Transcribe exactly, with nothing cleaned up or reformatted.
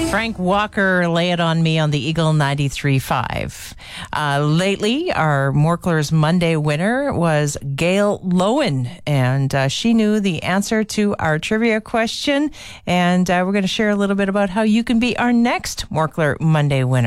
Frank Walker, Lay It On Me on the Eagle ninety-three point five. Uh, lately, our Morklers Monday winner was Gail Lowen, and uh, she knew the answer to our trivia question, and uh, we're going to share a little bit about how you can be our next Morkler Monday winner.